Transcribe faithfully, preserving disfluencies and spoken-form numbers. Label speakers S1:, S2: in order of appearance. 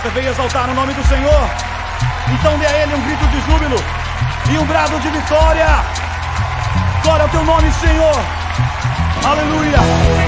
S1: Você veio exaltar o nome do Senhor? Então dê a Ele um grito de júbilo e um brado de vitória. Glória ao teu nome, Senhor. Aleluia.